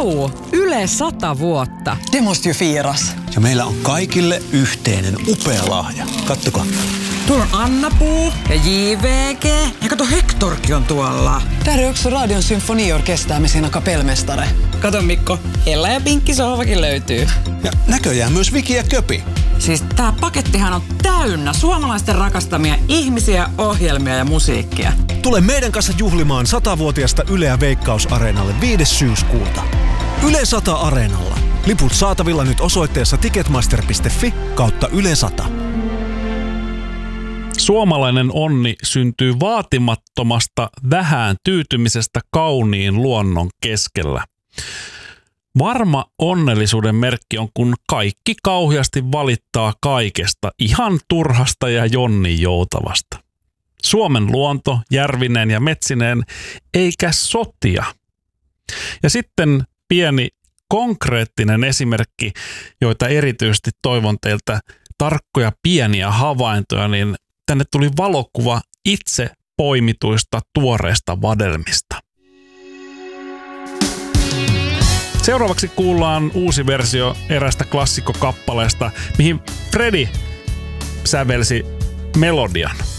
Yle 100 vuotta. Det måste ju firas. Ja meillä on kaikille yhteinen upea lahja. Kattokaa. Tuolla on Anna-Puu ja JVG. Ja kato, Hektorkin on tuolla. Där är också Radion symfoniorkester med sina kapellmästare. Kato Mikko, Ella ja Pinkki sohvakin löytyy. Ja näköjään myös Viki ja Köpi. Siis tää pakettihan on täynnä suomalaisten rakastamia ihmisiä, ohjelmia ja musiikkia. Tule meidän kanssa juhlimaan 100-vuotiasta Yleä Veikkaus-areenalle 5. syyskuuta. Yle 100 Areenalla. Liput saatavilla nyt osoitteessa ticketmaster.fi/Yle 100. Suomalainen onni syntyy vaatimattomasta vähään tyytymisestä kauniin luonnon keskellä. Varma onnellisuuden merkki on, kun kaikki kauheasti valittaa kaikesta, ihan turhasta ja jonninjoutavasta. Suomen luonto, järvineen ja metsineen, eikä sotia. Ja sitten pieni konkreettinen esimerkki, joita erityisesti toivon teiltä tarkkoja pieniä havaintoja, niin tänne tuli valokuva itse poimituista tuoreista vadelmista. Seuraavaksi kuullaan uusi versio erästä klassikkokappaleesta, mihin Fredi sävelsi melodian.